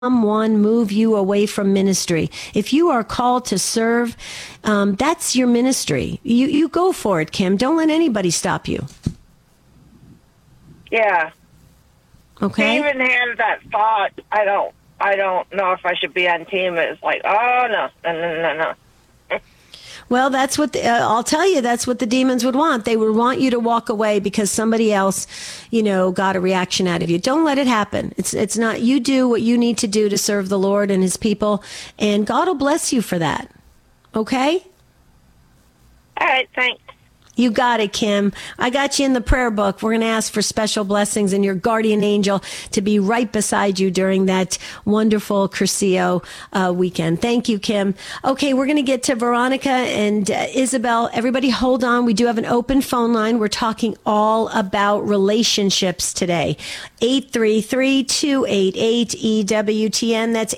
someone move you away from ministry. If you are called to serve, that's your ministry. You go for it, Kim. Don't let anybody stop you. Yeah. Okay. He even had that thought. I don't know if I should be on team. It's like, oh no. Well, that's what I'll tell you. That's what the demons would want. They would want you to walk away because somebody else, got a reaction out of you. Don't let it happen. It's not. You do what you need to do to serve the Lord and His people, and God will bless you for that. Okay. All right. Thanks. You got it, Kim. I got you in the prayer book. We're going to ask for special blessings and your guardian angel to be right beside you during that wonderful Cursillo weekend. Thank you, Kim. Okay, we're going to get to Veronica and Isabel. Everybody hold on. We do have an open phone line. We're talking all about relationships today. 833-288-EWTN. That's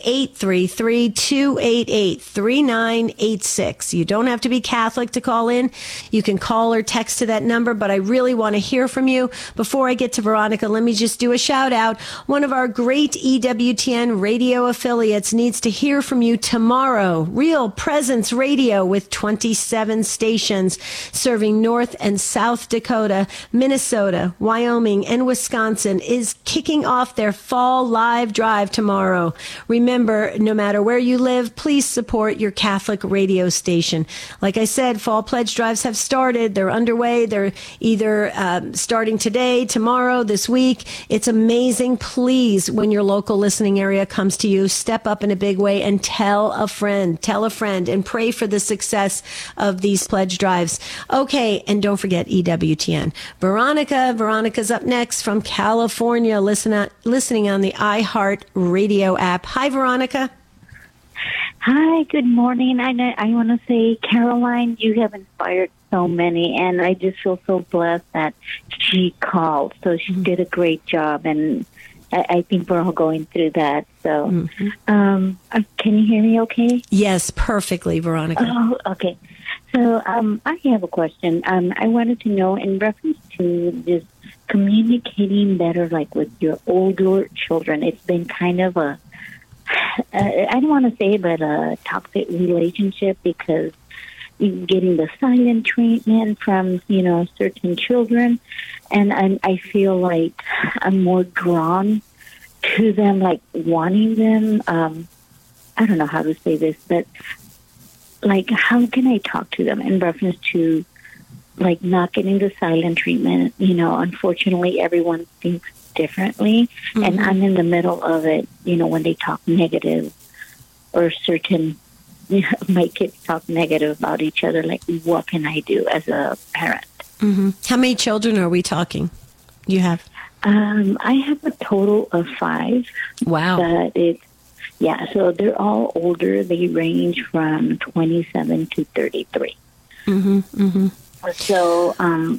833-288-3986. You don't have to be Catholic to call in. You can call or text to that number, but I really want to hear from you. Before I get to Veronica, let me just do a shout out. One of our great EWTN radio affiliates needs to hear from you tomorrow. Real Presence Radio with 27 stations serving North and South Dakota, Minnesota, Wyoming, and Wisconsin is kicking off their fall live drive tomorrow. Remember, no matter where you live, please support your Catholic radio station. Like I said, fall pledge drives have started. They're underway. They're either starting today, tomorrow, this week. It's amazing. Please, when your local listening area comes to you, step up in a big way and tell a friend, and pray for the success of these pledge drives. Okay, and don't forget EWTN. Veronica's up next from California, listening on the iHeart Radio app. Hi, Veronica. Hi, good morning. I want to say, Caroline, you have inspired so many, and I just feel so blessed that she called. So she did a great job, and I think we're all going through that. So, can you hear me okay? Yes, perfectly, Veronica. Oh, okay. So I have a question. I wanted to know, in reference to just communicating better, like with your older children, it's been kind of a, I don't want to say, but a toxic relationship, because you're getting the silent treatment from, certain children. And I feel like I'm more drawn to them, like wanting them. I don't know how to say this, but like, how can I talk to them in reference to, like, not getting the silent treatment? Unfortunately, everyone thinks differently, and I'm in the middle of it, when they talk negative, or certain, my kids talk negative about each other. Like, what can I do as a parent? How many children are we talking? You have? I have a total of 5. Wow. But so they're all older. They range from 27 to 33. So,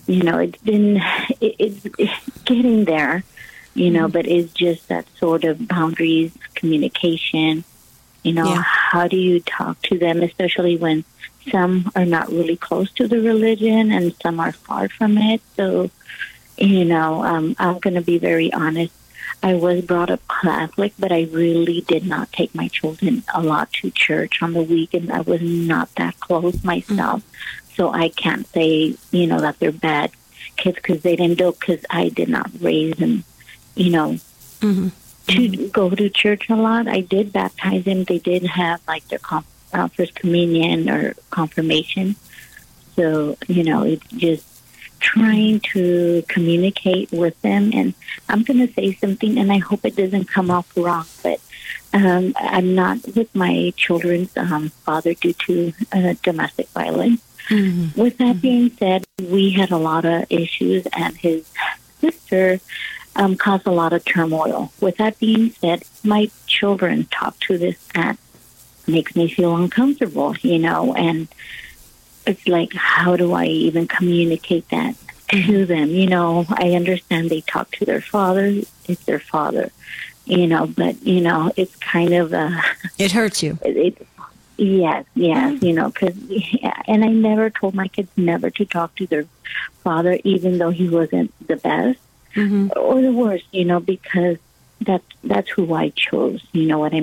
it's getting there, but it's just that sort of boundaries, communication, how do you talk to them, especially when some are not really close to the religion and some are far from it. So, I'm going to be very honest. I was brought up Catholic, but I really did not take my children a lot to church on the weekend. I was not that close myself. So I can't say, that they're bad kids because they didn't do it, because I did not raise them, to go to church a lot. I did baptize them. They did have, like, their first communion or confirmation. So, it's just trying to communicate with them. And I'm going to say something, and I hope it doesn't come off wrong, but I'm not with my children's father due to domestic violence. With that being said, we had a lot of issues, and his sister caused a lot of turmoil. With that being said, my children talk to this aunt. Makes me feel uncomfortable, and it's like, how do I even communicate that to them? I understand they talk to their father. It's their father, but, it's kind of it hurts you. Yes, because, and I never told my kids never to talk to their father, even though he wasn't the best or the worst, because that's who I chose. You know what I